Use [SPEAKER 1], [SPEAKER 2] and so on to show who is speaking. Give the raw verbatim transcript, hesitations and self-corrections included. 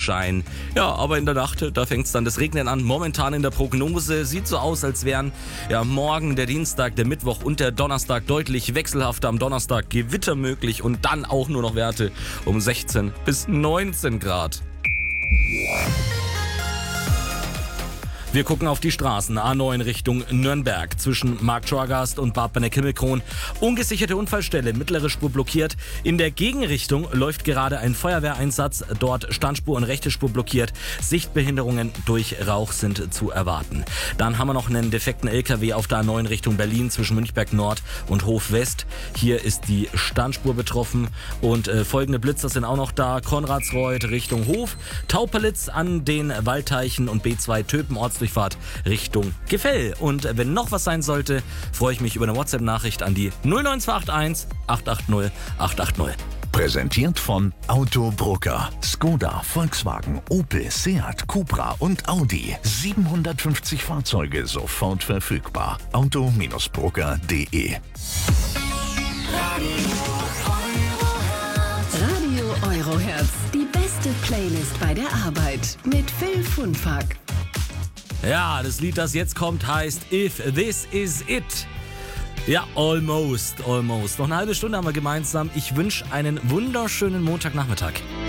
[SPEAKER 1] Sonnenschein. Ja, aber in der Nacht, da fängt es dann das Regnen an. Momentan in der Prognose sieht so aus, als wären ja morgen, der Dienstag, der Mittwoch und der Donnerstag deutlich wechselhafter. Am Donnerstag Gewitter möglich und dann auch nur noch Werte um sechzehn bis neunzehn Grad. Wir gucken auf die Straßen. A neun Richtung Nürnberg zwischen Marktschorgast und Bad Benneck-Himmelkron. Ungesicherte Unfallstelle, mittlere Spur blockiert. In der Gegenrichtung läuft gerade ein Feuerwehreinsatz. Dort Standspur und rechte Spur blockiert. Sichtbehinderungen durch Rauch sind zu erwarten. Dann haben wir noch einen defekten L K W auf der A neun Richtung Berlin zwischen Münchberg Nord und Hof West. Hier ist die Standspur betroffen. Und äh, folgende Blitzer sind auch noch da. Konradsreuth Richtung Hof. Taupalitz an den Waldteichen und B zwei Töpen Ortsdurchfahrt Richtung Gefell. Und wenn noch was sein sollte, freue ich mich über eine WhatsApp-Nachricht an die null neun zwei acht eins acht acht null acht acht null.
[SPEAKER 2] Präsentiert von Autobrucker. Skoda, Volkswagen, Opel, Seat, Cupra und Audi. siebenhundertfünfzig Fahrzeuge sofort verfügbar. auto Brucker punkt de.
[SPEAKER 3] Radio Eurohertz. Die beste Playlist bei der Arbeit. Mit Phil Funfack.
[SPEAKER 1] Ja, das Lied, das jetzt kommt, heißt If This Is It. Ja, almost, almost. Noch eine halbe Stunde haben wir gemeinsam. Ich wünsche einen wunderschönen Montagnachmittag.